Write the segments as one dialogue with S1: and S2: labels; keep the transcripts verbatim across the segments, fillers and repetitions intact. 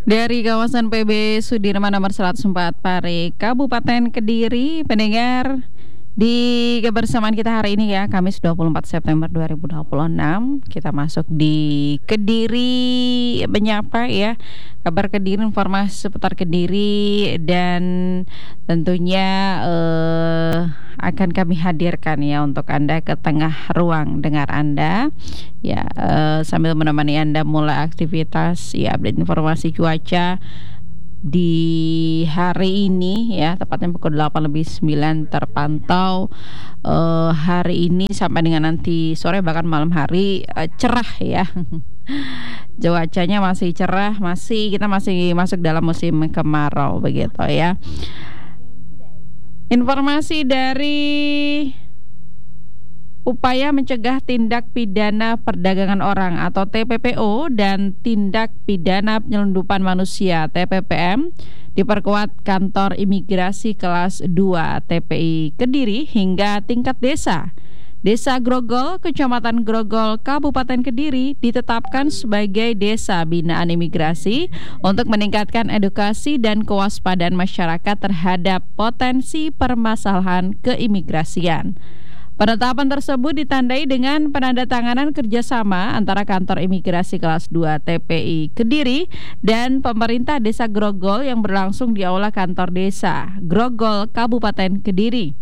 S1: Dari kawasan P B Sudirman nomor seratus empat Pare, Kabupaten Kediri, pendengar di kebersamaan kita hari ini ya, Kamis dua puluh empat September dua ribu dua puluh enam. Kita masuk di Kediri menyapa ya. Kabar Kediri, informasi seputar Kediri, dan tentunya eh, akan kami hadirkan ya untuk Anda ke tengah ruang dengar Anda ya, eh, sambil menemani Anda mulai aktivitas ya, update informasi cuaca di hari ini ya, tepatnya pukul delapan lebih sembilan terpantau uh, hari ini sampai dengan nanti sore bahkan malam hari uh, cerah ya. Cuacanya masih cerah, masih kita masih masuk dalam musim kemarau begitu ya. Informasi dari upaya mencegah tindak pidana perdagangan orang atau T P P O dan tindak pidana penyelundupan manusia T P P M diperkuat kantor imigrasi kelas dua T P I Kediri hingga tingkat desa. Desa Grogol, Kecamatan Grogol, Kabupaten Kediri ditetapkan sebagai desa binaan imigrasi untuk meningkatkan edukasi dan kewaspadaan masyarakat terhadap potensi permasalahan keimigrasian. Penetapan tersebut ditandai dengan penandatanganan kerjasama antara kantor imigrasi kelas dua T P I Kediri dan pemerintah desa Grogol yang berlangsung di aula kantor desa Grogol, Kabupaten Kediri.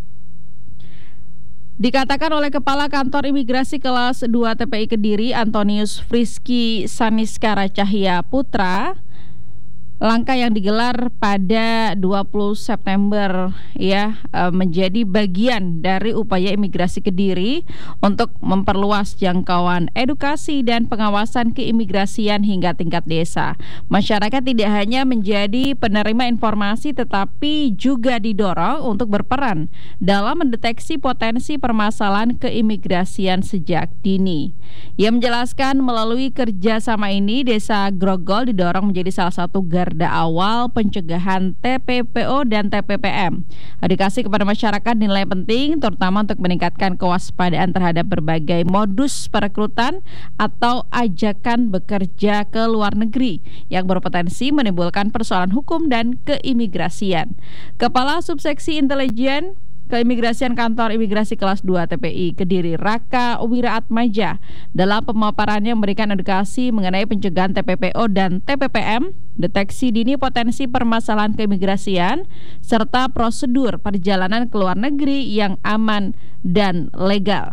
S1: Dikatakan oleh Kepala Kantor Imigrasi Kelas dua T P I Kediri, Antonius Friski Saniskara Cahya Putra, langkah yang digelar pada dua puluh September ya menjadi bagian dari upaya imigrasi Kediri untuk memperluas jangkauan edukasi dan pengawasan keimigrasian hingga tingkat desa. Masyarakat tidak hanya menjadi penerima informasi tetapi juga didorong untuk berperan dalam mendeteksi potensi permasalahan keimigrasian sejak dini. Ia menjelaskan melalui kerjasama ini Desa Grogol didorong menjadi salah satu garda awal pencegahan T P P O dan T P P M. Edukasi kepada masyarakat dinilai penting terutama untuk meningkatkan kewaspadaan terhadap berbagai modus perekrutan atau ajakan bekerja ke luar negeri yang berpotensi menimbulkan persoalan hukum dan keimigrasian. Kepala Subseksi Intelijen Keimigrasian Kantor Imigrasi Kelas dua T P I Kediri, Raka Wiraatmaja, dalam pemaparannya memberikan edukasi mengenai pencegahan T P P O dan T P P M, deteksi dini potensi permasalahan keimigrasian, serta prosedur perjalanan ke luar negeri yang aman dan legal.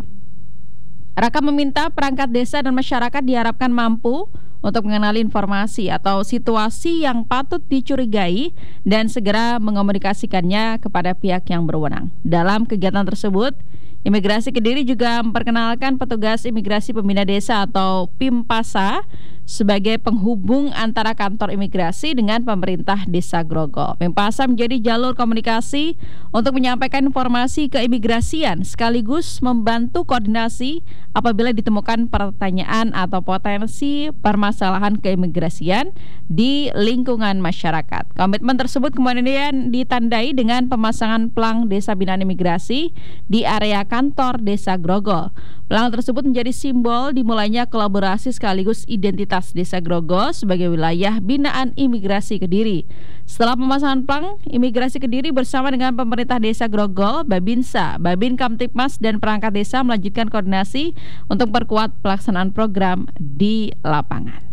S1: Raka meminta perangkat desa dan masyarakat diharapkan mampu untuk mengenali informasi atau situasi yang patut dicurigai dan segera mengomunikasikannya kepada pihak yang berwenang. Dalam kegiatan tersebut, Imigrasi Kediri juga memperkenalkan petugas imigrasi pembina desa atau Pimpasa sebagai penghubung antara kantor imigrasi dengan pemerintah desa Grogol. Pimpasa menjadi jalur komunikasi untuk menyampaikan informasi keimigrasian sekaligus membantu koordinasi apabila ditemukan pertanyaan atau potensi permasalahan keimigrasian di lingkungan masyarakat. Komitmen tersebut kemudian ditandai dengan pemasangan plang desa binaan imigrasi di area kantor desa Grogol. Plang tersebut menjadi simbol dimulainya kolaborasi sekaligus identitas desa Grogol sebagai wilayah binaan imigrasi Kediri. Setelah pemasangan plang, Imigrasi Kediri bersama dengan pemerintah desa Grogol, Babinsa, Babin Kamtipmas dan perangkat desa melanjutkan koordinasi untuk perkuat pelaksanaan program di lapangan.